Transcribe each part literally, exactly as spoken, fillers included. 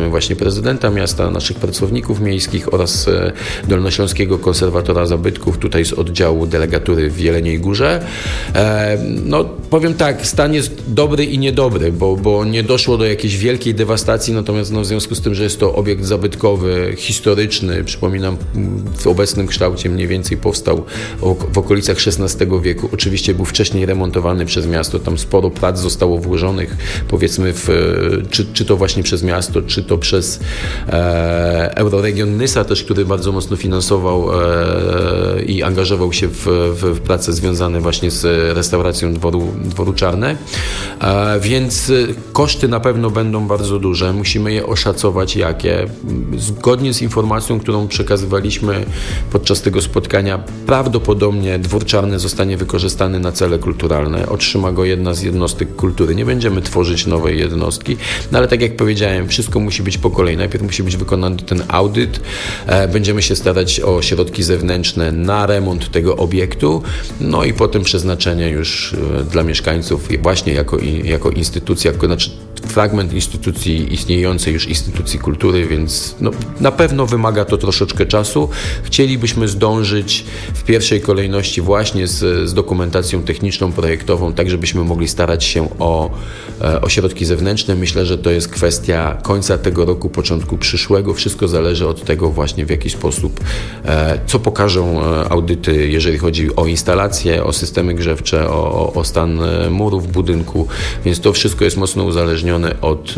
zaprosimy właśnie prezydenta miasta, naszych pracowników miejskich oraz Dolnośląskiego Konserwatora Zabytków, tutaj z oddziału delegatury w Jeleniej Górze. No powiem tak, stan jest dobry i niedobry, bo, bo nie doszło do jakiejś wielkiej dewastacji, natomiast no, w związku z tym, że jest to obiekt zabytkowy, historyczny, przypominam, w obecnym kształcie mniej więcej powstał w okolicach szesnastego wieku. Oczywiście był wcześniej remontowany przez miasto, tam sporo prac zostało włożonych, powiedzmy, w, czy, czy to właśnie przez miasto, czy to przez e, Euroregion Nysa też, który bardzo mocno finansował e, i angażował się w, w, w prace związane właśnie z restauracją dworu, dworu Czarne. E, więc koszty na pewno będą bardzo duże. Musimy je oszacować jakie. Zgodnie z informacją, którą przekazywaliśmy podczas tego spotkania, prawdopodobnie dwór Czarny zostanie wykorzystany na cele kulturalne. Otrzyma go jedna z jednostek kultury. Nie będziemy tworzyć nowej jednostki, no ale tak jak powiedziałem, wszystko musi być po kolei. Najpierw musi być wykonany ten audyt. E, będziemy się starać o środki zewnętrzne na remont tego obiektu, no i potem przeznaczenie już e, dla mieszkańców właśnie jako, jako instytucja, jako, znaczy fragment instytucji istniejącej już instytucji kultury, więc no, na pewno wymaga to troszeczkę czasu. Chcielibyśmy zdążyć w pierwszej kolejności właśnie z, z dokumentacją techniczną, projektową, tak żebyśmy mogli starać się o, o środki zewnętrzne. Myślę, że to jest kwestia końca tego roku, początku przyszłego. Wszystko zależy od tego właśnie, w jaki sposób, co pokażą audyty, jeżeli chodzi o instalacje, o systemy grzewcze, o, o stan murów budynku, więc to wszystko jest mocno uzależnione Od,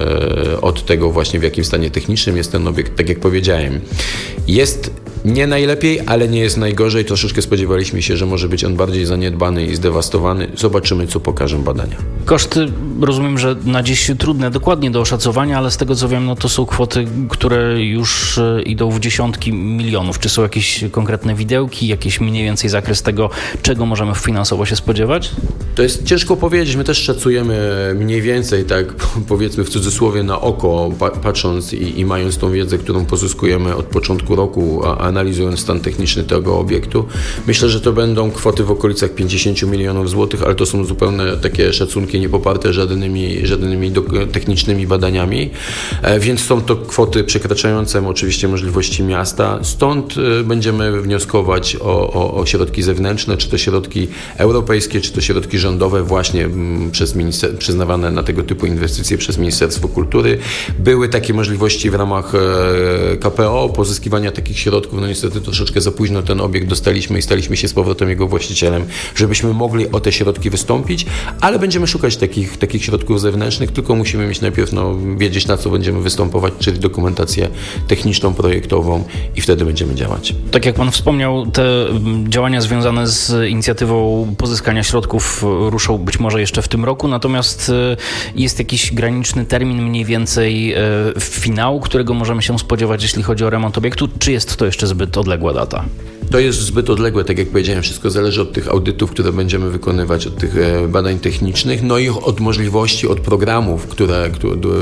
od tego właśnie, w jakim stanie technicznym jest ten obiekt. Tak jak powiedziałem, jest nie najlepiej, ale nie jest najgorzej. Troszeczkę spodziewaliśmy się, że może być on bardziej zaniedbany i zdewastowany. Zobaczymy, co pokażą badania. Koszty, rozumiem, że na dziś trudne dokładnie do oszacowania, ale z tego co wiem, no to są kwoty, które już idą w dziesiątki milionów. Czy są jakieś konkretne widełki, jakiś mniej więcej zakres tego, czego możemy finansowo się spodziewać? To jest ciężko powiedzieć. My też szacujemy mniej więcej, tak powiedzmy w cudzysłowie, na oko, patrząc i, i mając tą wiedzę, którą pozyskujemy od początku roku, a analizując stan techniczny tego obiektu. Myślę, że to będą kwoty w okolicach pięćdziesiąt milionów złotych, ale to są zupełnie takie szacunki niepoparte żadnymi, żadnymi technicznymi badaniami, e, więc są to kwoty przekraczające oczywiście możliwości miasta. Stąd e, będziemy wnioskować o, o, o środki zewnętrzne, czy to środki europejskie, czy to środki rządowe właśnie m, przez minister- przyznawane na tego typu inwestycje przez Ministerstwo Kultury. Były takie możliwości w ramach e, K P O pozyskiwania takich środków. No niestety troszeczkę za późno ten obiekt dostaliśmy i staliśmy się z powrotem jego właścicielem, żebyśmy mogli o te środki wystąpić, ale będziemy szukać takich, takich środków zewnętrznych, tylko musimy mieć najpierw no, wiedzieć, na co będziemy występować, czyli dokumentację techniczną, projektową i wtedy będziemy działać. Tak jak pan wspomniał, te działania związane z inicjatywą pozyskania środków ruszą być może jeszcze w tym roku, natomiast jest jakiś graniczny termin mniej więcej finału, którego możemy się spodziewać, jeśli chodzi o remont obiektu, czy jest to jeszcze zbyt odległa data? To jest zbyt odległe, tak jak powiedziałem, wszystko zależy od tych audytów, które będziemy wykonywać, od tych badań technicznych, no i od możliwości, od programów, które,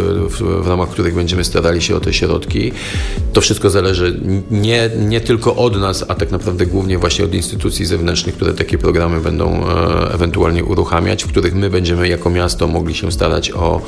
w ramach których będziemy starali się o te środki. To wszystko zależy nie, nie tylko od nas, a tak naprawdę głównie właśnie od instytucji zewnętrznych, które takie programy będą ewentualnie uruchamiać, w których my będziemy jako miasto mogli się starać o,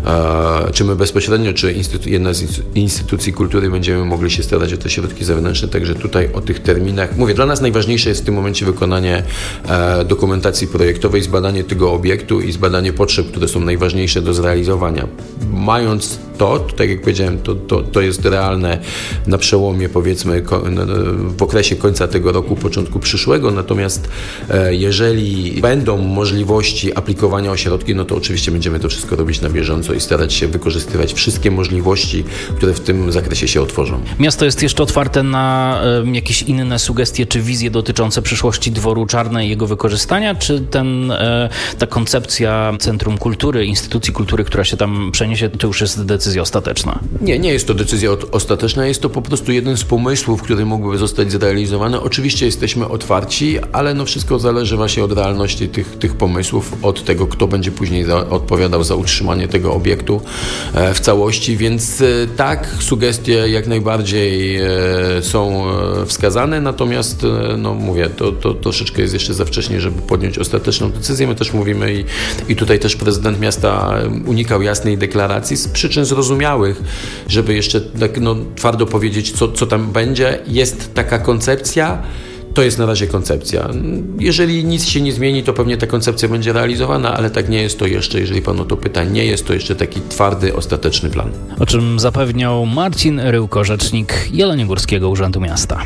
czy my bezpośrednio, czy instytu- jedna z instytucji kultury będziemy mogli się starać o te środki zewnętrzne, także tutaj o tych terminach. Mówię, dla nas najważniejsze jest w tym momencie wykonanie e, dokumentacji projektowej, zbadanie tego obiektu i zbadanie potrzeb, które są najważniejsze do zrealizowania. Mając to, tak jak powiedziałem, to, to, to jest realne na przełomie, powiedzmy, ko, w okresie końca tego roku, początku przyszłego, natomiast e, jeżeli będą możliwości aplikowania o środki, no to oczywiście będziemy to wszystko robić na bieżąco i starać się wykorzystywać wszystkie możliwości, które w tym zakresie się otworzą. Miasto jest jeszcze otwarte na e, jakieś inne sugestie czy wizje dotyczące przyszłości Dworu Czarne i jego wykorzystania, czy ten, e, ta koncepcja Centrum Kultury, instytucji kultury, która się tam przeniesie, to już jest decyzja ostateczna? Nie, nie jest to decyzja ostateczna, jest to po prostu jeden z pomysłów, który mógłby zostać zrealizowany. Oczywiście jesteśmy otwarci, ale no wszystko zależy właśnie od realności tych, tych pomysłów, od tego, kto będzie później za, odpowiadał za utrzymanie tego obiektu e, w całości, więc e, tak, sugestie jak najbardziej e, są e, wskazane, natomiast, e, no mówię, to, to troszeczkę jest jeszcze za wcześnie, żeby podjąć ostateczną decyzję. My też mówimy i, i tutaj też prezydent miasta unikał jasnej deklaracji z przyczyn zrozumiałych, niezrozumiałych, żeby jeszcze tak no, twardo powiedzieć, co, co tam będzie. Jest taka koncepcja, to jest na razie koncepcja. Jeżeli nic się nie zmieni, to pewnie ta koncepcja będzie realizowana, ale tak nie jest to jeszcze, jeżeli pan o to pyta, nie jest to jeszcze taki twardy, ostateczny plan. O czym zapewniał Marcin Ryłko, rzecznik Jeleniogórskiego Urzędu Miasta.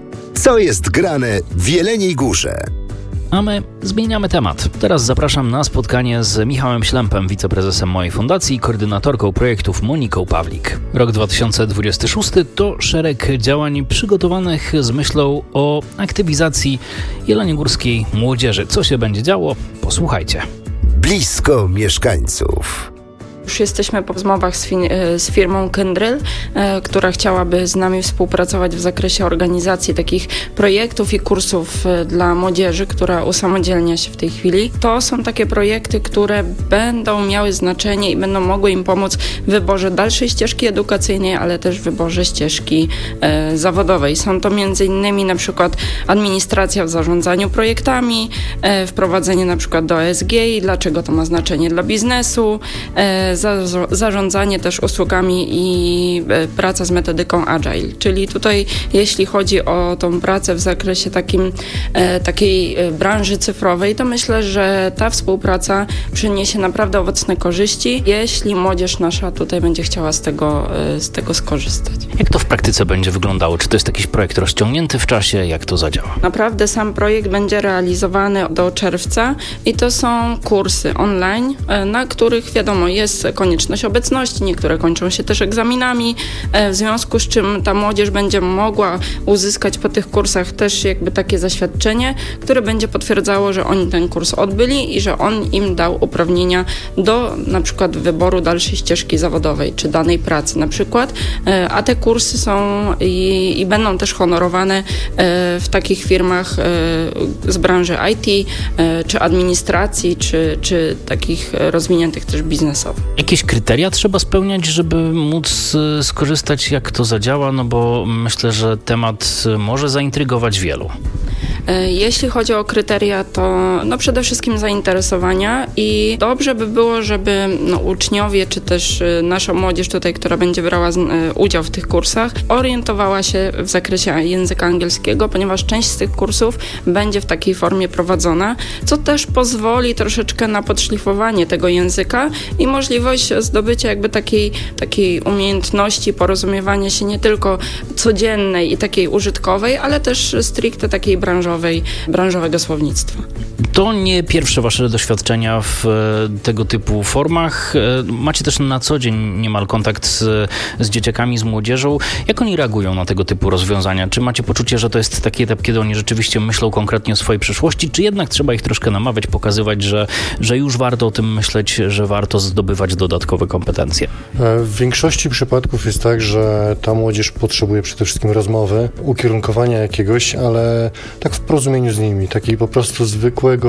Co jest grane w Jeleniej Górze? A my zmieniamy temat. Teraz zapraszam na spotkanie z Michałem Ślempem, wiceprezesem mojej fundacji i koordynatorką projektów Moniką Pawlik. Rok dwa tysiące dwudziesty szósty to szereg działań przygotowanych z myślą o aktywizacji jeleniogórskiej młodzieży. Co się będzie działo? Posłuchajcie. Blisko mieszkańców. Już jesteśmy po rozmowach z, fin- z firmą Kyndryl, e, która chciałaby z nami współpracować w zakresie organizacji takich projektów i kursów e, dla młodzieży, która usamodzielnia się w tej chwili. To są takie projekty, które będą miały znaczenie i będą mogły im pomóc w wyborze dalszej ścieżki edukacyjnej, ale też w wyborze ścieżki e, zawodowej. Są to między innymi na przykład administracja w zarządzaniu projektami, e, wprowadzenie na przykład do E S G i dlaczego to ma znaczenie dla biznesu, e, zarządzanie też usługami i praca z metodyką Agile. Czyli tutaj jeśli chodzi o tą pracę w zakresie takim, takiej branży cyfrowej, to myślę, że ta współpraca przyniesie naprawdę owocne korzyści, jeśli młodzież nasza tutaj będzie chciała z tego, z tego skorzystać. Jak to w praktyce będzie wyglądało? Czy to jest jakiś projekt rozciągnięty w czasie? Jak to zadziała? Naprawdę sam projekt będzie realizowany do czerwca i to są kursy online, na których wiadomo jest konieczność obecności, niektóre kończą się też egzaminami, w związku z czym ta młodzież będzie mogła uzyskać po tych kursach też jakby takie zaświadczenie, które będzie potwierdzało, że oni ten kurs odbyli i że on im dał uprawnienia do na przykład wyboru dalszej ścieżki zawodowej, czy danej pracy na przykład, a te kursy są i, i będą też honorowane w takich firmach z branży I T, czy administracji, czy, czy takich rozwiniętych też biznesowo. Jakieś kryteria trzeba spełniać, żeby móc skorzystać, jak to zadziała? No bo myślę, że temat może zaintrygować wielu. Jeśli chodzi o kryteria, to no przede wszystkim zainteresowania i dobrze by było, żeby no, uczniowie, czy też nasza młodzież tutaj, która będzie brała udział w tych kursach, orientowała się w zakresie języka angielskiego, ponieważ część z tych kursów będzie w takiej formie prowadzona, co też pozwoli troszeczkę na podszlifowanie tego języka i możliwość zdobycia jakby takiej, takiej umiejętności porozumiewania się nie tylko codziennej i takiej użytkowej, ale też stricte takiej branżowej, branżowego słownictwa. To nie pierwsze wasze doświadczenia w tego typu formach. Macie też na co dzień niemal kontakt z, z dzieciakami, z młodzieżą. Jak oni reagują na tego typu rozwiązania? Czy macie poczucie, że to jest taki etap, kiedy oni rzeczywiście myślą konkretnie o swojej przyszłości, czy jednak trzeba ich troszkę namawiać, pokazywać, że, że już warto o tym myśleć, że warto zdobywać dodatkowe kompetencje? W większości przypadków jest tak, że ta młodzież potrzebuje przede wszystkim rozmowy, ukierunkowania jakiegoś, ale tak w porozumieniu z nimi, takiej po prostu zwykłego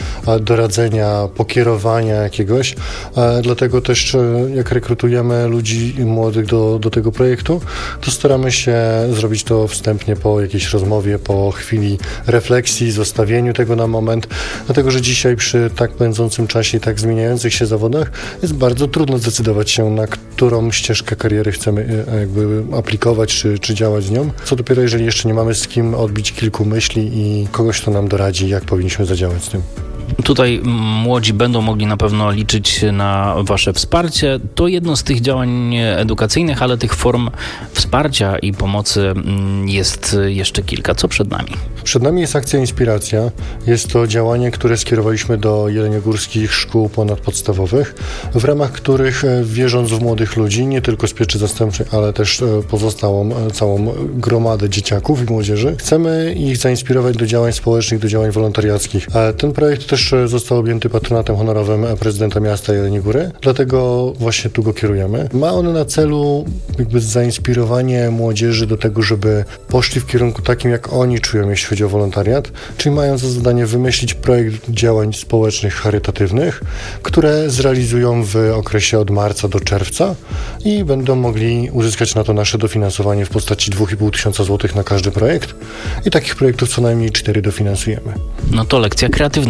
doradzenia, pokierowania jakiegoś. Dlatego też jak rekrutujemy ludzi młodych do, do tego projektu, to staramy się zrobić to wstępnie po jakiejś rozmowie, po chwili refleksji, zostawieniu tego na moment, dlatego że dzisiaj przy tak pędzącym czasie i tak zmieniających się zawodach jest bardzo trudno zdecydować się, na którą ścieżkę kariery chcemy jakby aplikować, czy, czy działać z nią. Co dopiero, jeżeli jeszcze nie mamy z kim odbić kilku myśli i kogoś, kto nam doradzi, jak powinniśmy zadziałać z tym. Tutaj młodzi będą mogli na pewno liczyć na wasze wsparcie. To jedno z tych działań edukacyjnych, ale tych form wsparcia i pomocy jest jeszcze kilka. Co przed nami? Przed nami jest akcja Inspiracja. Jest to działanie, które skierowaliśmy do jeleniogórskich szkół ponadpodstawowych, w ramach których, wierząc w młodych ludzi, nie tylko z pieczy zastępczej, ale też pozostałą całą gromadę dzieciaków i młodzieży, chcemy ich zainspirować do działań społecznych, do działań wolontariackich. Ten projekt też został objęty patronatem honorowym prezydenta miasta Jeleniej Góry, dlatego właśnie tu go kierujemy. Ma on na celu jakby zainspirowanie młodzieży do tego, żeby poszli w kierunku takim, jak oni czują, jeśli chodzi o wolontariat, czyli mają za zadanie wymyślić projekt działań społecznych, charytatywnych, które zrealizują w okresie od marca do czerwca i będą mogli uzyskać na to nasze dofinansowanie w postaci dwa i pół tysiąca złotych na każdy projekt i takich projektów co najmniej cztery dofinansujemy. No to lekcja kreatywnego działania.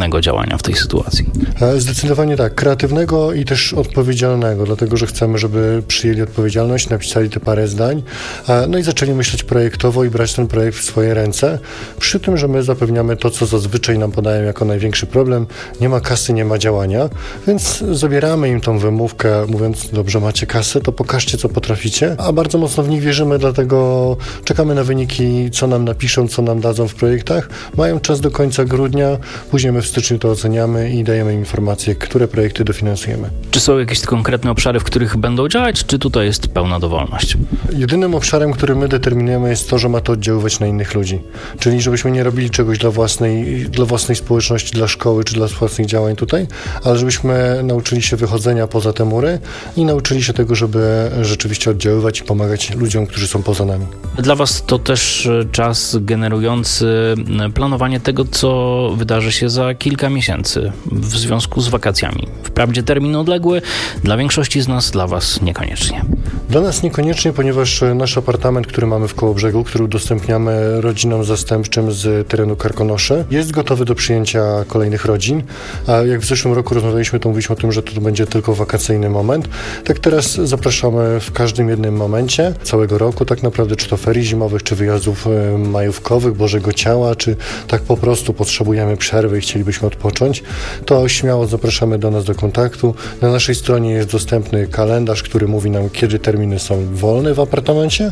działania w tej sytuacji? Zdecydowanie tak, kreatywnego i też odpowiedzialnego, dlatego że chcemy, żeby przyjęli odpowiedzialność, napisali te parę zdań, no i zaczęli myśleć projektowo i brać ten projekt w swoje ręce, przy tym, że my zapewniamy to, co zazwyczaj nam podają jako największy problem, nie ma kasy, nie ma działania, więc zabieramy im tą wymówkę, mówiąc, dobrze, macie kasę, to pokażcie, co potraficie, a bardzo mocno w nich wierzymy, dlatego czekamy na wyniki, co nam napiszą, co nam dadzą w projektach, mają czas do końca grudnia, później my w styczniu to oceniamy i dajemy im informacje, które projekty dofinansujemy. Czy są jakieś konkretne obszary, w których będą działać, czy tutaj jest pełna dowolność? Jedynym obszarem, który my determinujemy, jest to, że ma to oddziaływać na innych ludzi. Czyli żebyśmy nie robili czegoś dla własnej, dla własnej społeczności, dla szkoły czy dla własnych działań tutaj, ale żebyśmy nauczyli się wychodzenia poza te mury i nauczyli się tego, żeby rzeczywiście oddziaływać i pomagać ludziom, którzy są poza nami. Dla Was to też czas generujący planowanie tego, co wydarzy się za kilka miesięcy w związku z wakacjami. Wprawdzie termin odległy, dla większości z nas, dla Was niekoniecznie. Dla nas niekoniecznie, ponieważ nasz apartament, który mamy w Kołobrzegu, który udostępniamy rodzinom zastępczym z terenu Karkonosze, jest gotowy do przyjęcia kolejnych rodzin. A jak w zeszłym roku rozmawialiśmy, to mówiliśmy o tym, że to będzie tylko wakacyjny moment. Tak teraz zapraszamy w każdym jednym momencie całego roku, tak naprawdę, czy to ferii zimowych, czy wyjazdów majówkowych, Bożego Ciała, czy tak po prostu potrzebujemy przerwy i chcielibyśmy odpocząć, to śmiało zapraszamy do nas do kontaktu. Na naszej stronie jest dostępny kalendarz, który mówi nam, kiedy terminy są wolne w apartamencie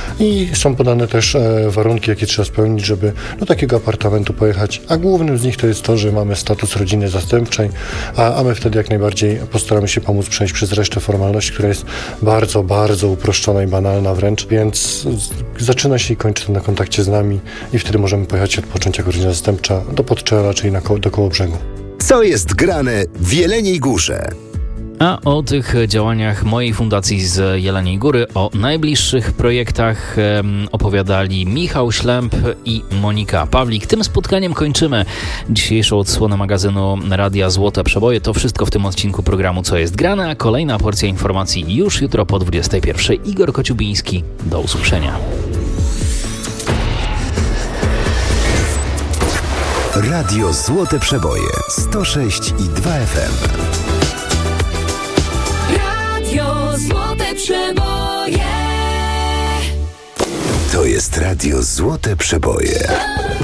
i są podane też warunki, jakie trzeba spełnić, żeby do takiego apartamentu pojechać, a głównym z nich to jest to, że mamy status rodziny zastępczej, a, a my wtedy jak najbardziej postaramy się pomóc przejść przez resztę formalności, która jest bardzo, bardzo uproszczona i banalna wręcz, więc zaczyna się i kończy to na kontakcie z nami i wtedy możemy pojechać odpocząć jako rodzina zastępcza do Podczela, czyli na ko- do Kołobrzegu. Co jest grane w Jeleniej Górze? A o tych działaniach mojej fundacji z Jeleniej Góry, o najbliższych projektach opowiadali Michał Ślęb i Monika Pawlik. Tym spotkaniem kończymy dzisiejszą odsłonę magazynu Radia Złote Przeboje. To wszystko w tym odcinku programu Co jest grane, a kolejna porcja informacji już jutro po dwudziestej pierwszej. Igor Kociubiński. Do usłyszenia. Radio Złote Przeboje sto sześć i dwa F M. Złote Przeboje. To jest Radio Złote Przeboje.